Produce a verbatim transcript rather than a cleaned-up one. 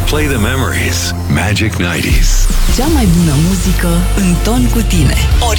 Play the memories. Magic nouăzeci. Cea mai bună muzică în ton cu tine.